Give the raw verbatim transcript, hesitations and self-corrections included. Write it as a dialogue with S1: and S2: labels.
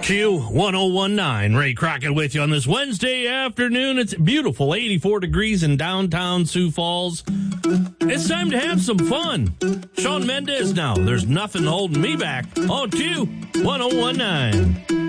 S1: Q one oh one nine, Ray Crockett with you on this Wednesday afternoon. It's beautiful, eighty-four degrees in downtown Sioux Falls. It's time to have some fun. Shawn Mendes now. There's nothing holding me back. On Q one oh one nine.